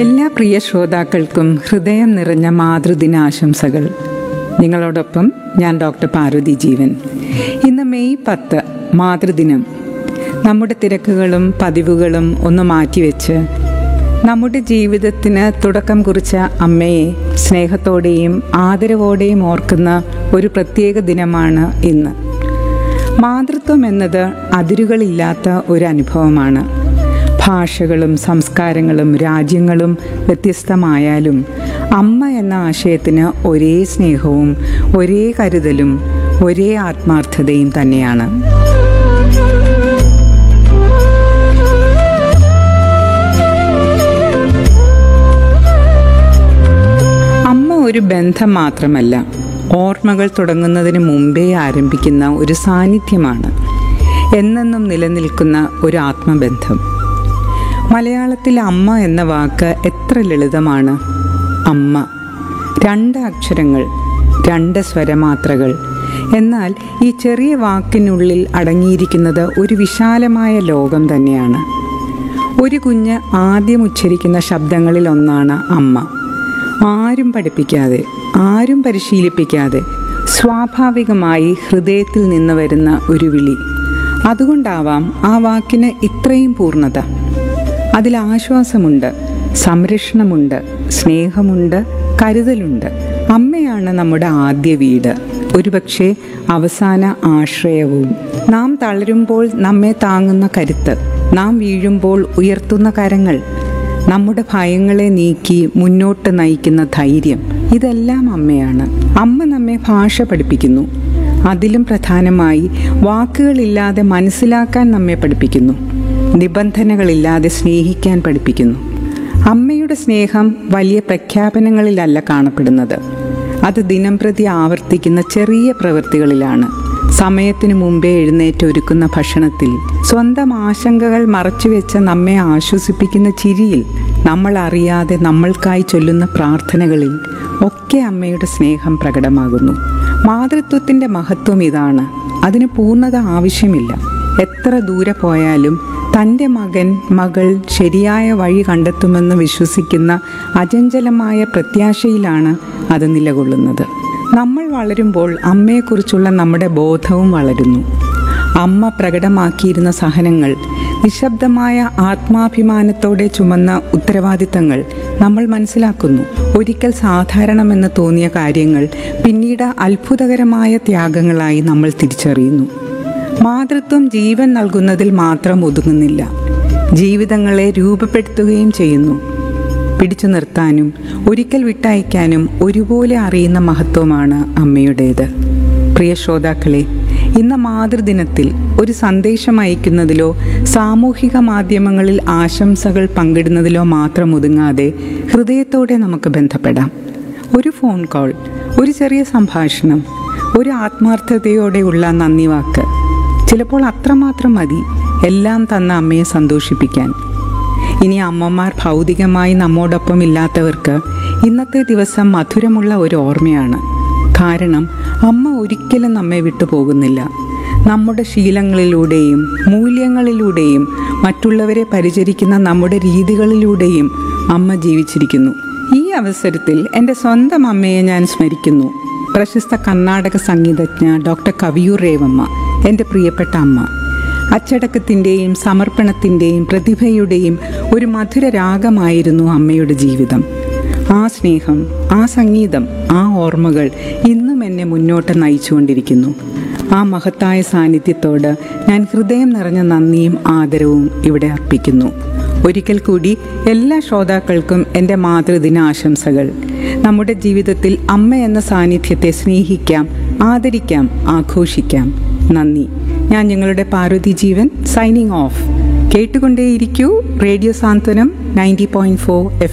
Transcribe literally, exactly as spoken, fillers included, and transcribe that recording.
എല്ലാ പ്രിയ ശ്രോതാക്കൾക്കും ഹൃദയം നിറഞ്ഞ മാതൃദിനാശംസകൾ. നിങ്ങളോടൊപ്പം ഞാൻ ഡോക്ടർ പാർവതി ജീവൻ. ഇന്ന് മെയ് പത്ത് മാതൃദിനം. നമ്മുടെ തിരക്കുകളും പതിവുകളും ഒന്ന് മാറ്റിവെച്ച് നമ്മുടെ ജീവിതത്തിന് തുടക്കം കുറിച്ച അമ്മയെ സ്നേഹത്തോടെയും ആദരവോടെയും ഓർക്കുന്ന ഒരു പ്രത്യേക ദിനമാണ് ഇന്ന്. മാതൃത്വം എന്നത് അതിരുകളില്ലാത്ത ഒരു അനുഭവമാണ്. ഭാഷകളും സംസ്കാരങ്ങളും രാജ്യങ്ങളും വ്യത്യസ്തമായാലും അമ്മ എന്ന ആശയത്തിന് ഒരേ സ്നേഹവും ഒരേ കരുതലും ഒരേ ആത്മാർത്ഥതയും തന്നെയാണ്. അമ്മ ഒരു ബന്ധം മാത്രമല്ല, ഓർമ്മകൾ തുടങ്ങുന്നതിന് മുമ്പേ ആരംഭിക്കുന്ന ഒരു സാന്നിധ്യമാണ്. എന്നെന്നും നിലനിൽക്കുന്ന ഒരു ആത്മബന്ധം. മലയാളത്തിൽ അമ്മ എന്ന വാക്ക് എത്ര ലളിതമാണ്. അമ്മ, രണ്ട് അക്ഷരങ്ങൾ, രണ്ട് സ്വരമാത്രകൾ. എന്നാൽ ഈ ചെറിയ വാക്കിനുള്ളിൽ അടങ്ങിയിരിക്കുന്നത് ഒരു വിശാലമായ ലോകം തന്നെയാണ്. ഒരു കുഞ്ഞ് ആദ്യം ഉച്ചരിക്കുന്ന ശബ്ദങ്ങളിൽ ഒന്നാണ് അമ്മ. ആരും പഠിപ്പിക്കാതെ, ആരും പരിശീലിപ്പിക്കാതെ സ്വാഭാവികമായി ഹൃദയത്തിൽ നിന്ന് വരുന്ന ഒരു വിളി. അതുകൊണ്ടാവാം ആ വാക്കിന് ഇത്രയും പൂർണ്ണത. അതിൽ ആശ്വാസമുണ്ട്, സംരക്ഷണമുണ്ട്, സ്നേഹമുണ്ട്, കരുതലുണ്ട്. അമ്മയാണ് നമ്മുടെ ആദ്യ വീട്, ഒരുപക്ഷെ അവസാന ആശ്രയവും. നാം തളരുമ്പോൾ നമ്മെ താങ്ങുന്ന കരുത്ത്, നാം വീഴുമ്പോൾ ഉയർത്തുന്ന കരങ്ങൾ, നമ്മുടെ ഭയങ്ങളെ നീക്കി മുന്നോട്ട് നയിക്കുന്ന ധൈര്യം, ഇതെല്ലാം അമ്മയാണ്. അമ്മ നമ്മെ ഭാഷ പഠിപ്പിക്കുന്നു. അതിലും പ്രധാനമായി വാക്കുകളില്ലാതെ മനസ്സിലാക്കാൻ നമ്മെ പഠിപ്പിക്കുന്നു. നിബന്ധനകളില്ലാതെ സ്നേഹിക്കാൻ പഠിപ്പിക്കുന്നു. അമ്മയുടെ സ്നേഹം വലിയ പ്രഖ്യാപനങ്ങളിലല്ല കാണപ്പെടുന്നത്. അത് ദിനംപ്രതി ആവർത്തിക്കുന്ന ചെറിയ പ്രവൃത്തികളിലാണ്. സമയത്തിനു മുമ്പേ എഴുന്നേറ്റ് ഒരുക്കുന്ന ഭക്ഷണത്തിൽ, സ്വന്തം ആശങ്കകൾ മറച്ചുവെച്ച് നമ്മെ ആശ്വസിപ്പിക്കുന്ന ചിരിയിൽ, നമ്മൾ അറിയാതെ നമ്മൾക്കായി ചൊല്ലുന്ന പ്രാർത്ഥനകളിൽ ഒക്കെ അമ്മയുടെ സ്നേഹം പ്രകടമാകുന്നു. മാതൃത്വത്തിൻ്റെ മഹത്വം ഇതാണ്. അതിന് പൂർണ്ണത ആവശ്യമില്ല. എത്ര ദൂരെ പോയാലും തൻ്റെ മകൻ മകൾ ശരിയായ വഴി കണ്ടെത്തുമെന്ന് വിശ്വസിക്കുന്ന അചഞ്ചലമായ പ്രത്യാശയിലാണ് അത് നിലകൊള്ളുന്നത്. നമ്മൾ വളരുമ്പോൾ അമ്മയെക്കുറിച്ചുള്ള നമ്മുടെ ബോധവും വളരുന്നു. അമ്മ പ്രകടമാക്കിയിരുന്ന സഹനങ്ങൾ, നിശബ്ദമായ ആത്മാഭിമാനത്തോടെ ചുമന്ന ഉത്തരവാദിത്തങ്ങൾ നമ്മൾ മനസ്സിലാക്കുന്നു. ഒരിക്കൽ സാധാരണമെന്ന് തോന്നിയ കാര്യങ്ങൾ പിന്നീട് അത്ഭുതകരമായ ത്യാഗങ്ങളായി നമ്മൾ തിരിച്ചറിയുന്നു. മാതൃത്വം ജീവൻ നൽകുന്നതിൽ മാത്രം ഒതുങ്ങുന്നില്ല, ജീവിതങ്ങളെ രൂപപ്പെടുത്തുകയും ചെയ്യുന്നു. പിടിച്ചു നിർത്താനും ഒരിക്കൽ വിട്ടയക്കാനും ഒരുപോലെ അറിയുന്ന മഹത്വമാണ് അമ്മയുടേത്. പ്രിയ ശ്രോതാക്കളെ, ഇന്ന് മാതൃദിനത്തിൽ ഒരു സന്ദേശം അയക്കുന്നതിലോ സാമൂഹിക മാധ്യമങ്ങളിൽ ആശംസകൾ പങ്കിടുന്നതിലോ മാത്രം ഒതുങ്ങാതെ ഹൃദയത്തോടെ നമുക്ക് ബന്ധപ്പെടാം. ഒരു ഫോൺ കോൾ, ഒരു ചെറിയ സംഭാഷണം, ഒരു ആത്മാർത്ഥതയോടെയുള്ള നന്ദി വാക്ക്, ചിലപ്പോൾ അത്രമാത്രം മതി എല്ലാം തന്ന അമ്മയെ സന്തോഷിപ്പിക്കാൻ. ഇനി അമ്മമാർ ഭൗതികമായി നമ്മോടൊപ്പം ഇല്ലാത്തവർക്ക് ഇന്നത്തെ ദിവസം മധുരമുള്ള ഒരു ഓർമ്മയാണ്. കാരണം അമ്മ ഒരിക്കലും നമ്മെ വിട്ടുപോകുന്നില്ല. നമ്മുടെ ശീലങ്ങളിലൂടെയും മൂല്യങ്ങളിലൂടെയും മറ്റുള്ളവരെ പരിചരിക്കുന്ന നമ്മുടെ രീതികളിലൂടെയും അമ്മ ജീവിച്ചിരിക്കുന്നു. ഈ അവസരത്തിൽ എൻ്റെ സ്വന്തം അമ്മയെ ഞാൻ സ്മരിക്കുന്നു. പ്രശസ്ത കർണാടക സംഗീതജ്ഞ ഡോക്ടർ കവിയൂർ രേവമ്മ, എൻ്റെ പ്രിയപ്പെട്ട അമ്മ. അച്ചടക്കത്തിൻ്റെയും സമർപ്പണത്തിൻ്റെയും പ്രതിഭയുടെയും ഒരു മധുര രാഗമായിരുന്നു അമ്മയുടെ ജീവിതം. ആ സ്നേഹം, ആ സംഗീതം, ആ ഓർമ്മകൾ ഇന്നും എന്നെ മുന്നോട്ട് നയിച്ചുകൊണ്ടിരിക്കുന്നു. ആ മഹത്തായ സാന്നിധ്യത്തോട് ഞാൻ ഹൃദയം നിറഞ്ഞ നന്ദിയും ആദരവും ഇവിടെ അർപ്പിക്കുന്നു. ഒരിക്കൽ കൂടി എല്ലാ ശ്രോതാക്കൾക്കും എൻ്റെ മാതൃദിന ആശംസകൾ. നമ്മുടെ ജീവിതത്തിൽ അമ്മ എന്ന സാന്നിധ്യത്തെ സ്നേഹിക്കാം, ആദരിക്കാം, ആഘോഷിക്കാം. നന്ദി. ഞാൻ നിങ്ങളുടെ പാർവതി ജീവൻ, സൈനിങ് ഓഫ്. കേട്ടുകൊണ്ടേയിരിക്കൂ റേഡിയോ സാന്ത്വനം നയൻറ്റി പോയിന്റ് ഫോർ എഫ്